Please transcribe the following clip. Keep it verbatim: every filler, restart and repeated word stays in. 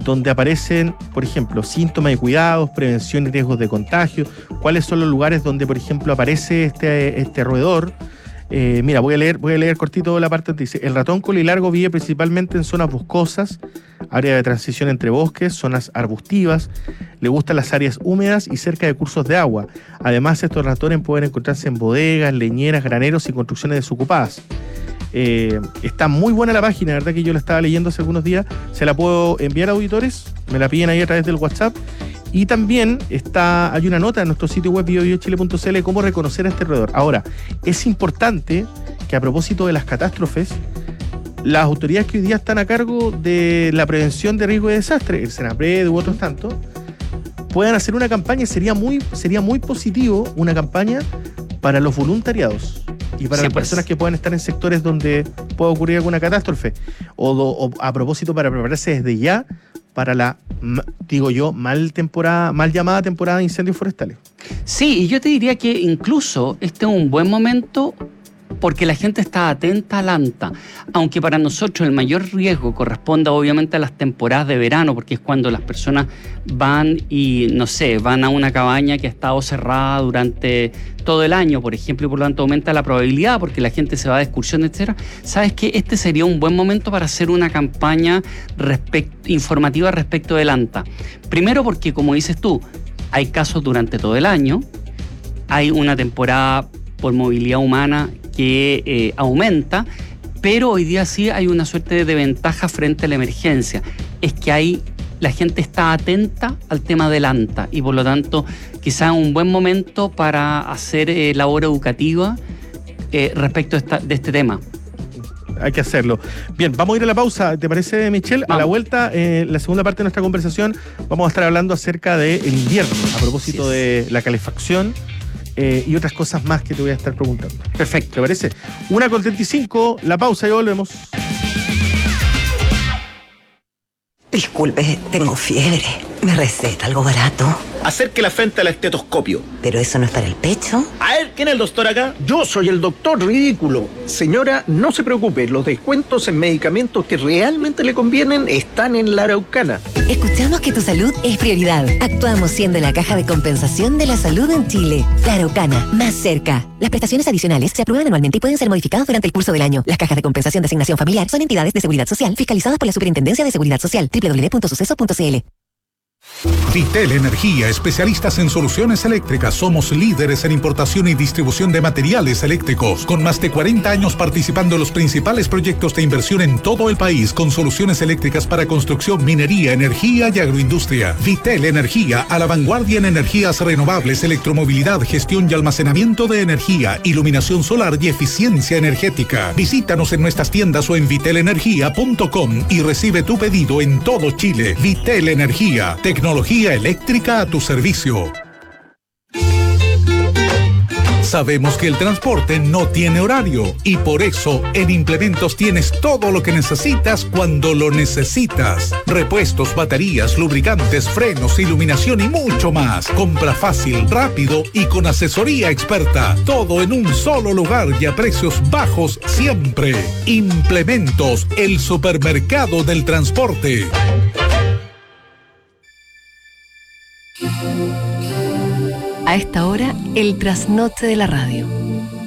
donde aparecen, por ejemplo, síntomas y cuidados, prevención y riesgos de contagio, cuáles son los lugares donde, por ejemplo, aparece este, este roedor. Eh, mira, voy a leer, voy a leer cortito la parte donde dice: el ratón colilargo vive principalmente en zonas boscosas, área de transición entre bosques, zonas arbustivas, le gustan las áreas húmedas y cerca de cursos de agua. Además, estos ratones pueden encontrarse en bodegas, leñeras, graneros y construcciones desocupadas. Eh, está muy buena la página, la verdad que yo la estaba leyendo hace algunos días. Se la puedo enviar a auditores, me la piden ahí a través del WhatsApp. Y también está, hay una nota en nuestro sitio web bio bio chile punto c l cómo reconocer a este roedor. Ahora, es importante que a propósito de las catástrofes, las autoridades que hoy día están a cargo de la prevención de riesgo de desastre, el SENAPRED u otros tantos, puedan hacer una campaña. Sería muy, sería muy positivo una campaña para los voluntariados y para sí, las pues. personas que puedan estar en sectores donde pueda ocurrir alguna catástrofe. O, do, o a propósito, para prepararse desde ya para la, digo yo, mal temporada, mal llamada temporada de incendios forestales. Sí, y yo te diría que incluso este es un buen momento porque la gente está atenta al ANTA, aunque para nosotros el mayor riesgo corresponda obviamente a las temporadas de verano, porque es cuando las personas van y, no sé, van a una cabaña que ha estado cerrada durante todo el año, por ejemplo, y por lo tanto aumenta la probabilidad porque la gente se va de excursión, etcétera. ¿Sabes qué? Este sería un buen momento para hacer una campaña respect- informativa respecto del ANTA. Primero porque, como dices tú, hay casos durante todo el año, hay una temporada por movilidad humana que eh, aumenta, pero hoy día sí hay una suerte de ventaja frente a la emergencia. Es que hay, la gente está atenta al tema del ANTA y por lo tanto quizá un buen momento para hacer eh, labor educativa eh, respecto a esta, de este tema. Hay que hacerlo. Bien, vamos a ir a la pausa, ¿te parece, Michelle? Vamos. A la vuelta, eh, la segunda parte de nuestra conversación, vamos a estar hablando acerca del invierno, a propósito sí, de la calefacción. Eh, y otras cosas más que te voy a estar preguntando. Perfecto. ¿Te parece? una con treinta y cinco, la pausa y volvemos. Disculpe, tengo fiebre. ¿Me receta algo barato? Acérquela frente al estetoscopio. ¿Pero eso no es para el pecho? A ver, ¿quién es el doctor acá? Yo soy el doctor ridículo. Señora, no se preocupe, los descuentos en medicamentos que realmente le convienen están en la Araucana. Escuchamos que tu salud es prioridad. Actuamos siendo la caja de compensación de la salud en Chile. La Araucana, más cerca. Las prestaciones adicionales se aprueban anualmente y pueden ser modificadas durante el curso del año. Las cajas de compensación de asignación familiar son entidades de seguridad social fiscalizadas por la Superintendencia de Seguridad Social. doble u doble u doble u punto suceso punto c l. Vitel Energía, especialistas en soluciones eléctricas. Somos líderes en importación y distribución de materiales eléctricos, con más de cuarenta años participando en los principales proyectos de inversión en todo el país, con soluciones eléctricas para construcción, minería, energía y agroindustria. Vitel Energía, a la vanguardia en energías renovables, electromovilidad, gestión y almacenamiento de energía, iluminación solar y eficiencia energética. Visítanos en nuestras tiendas o en vitel energía punto com y recibe tu pedido en todo Chile. Vitel Energía, tecnología eléctrica a tu servicio. Sabemos que el transporte no tiene horario y por eso en Implementos tienes todo lo que necesitas cuando lo necesitas. Repuestos, baterías, lubricantes, frenos, iluminación y mucho más. Compra fácil, rápido y con asesoría experta. Todo en un solo lugar y a precios bajos siempre. Implementos, el supermercado del transporte. A esta hora, el trasnoche de la radio.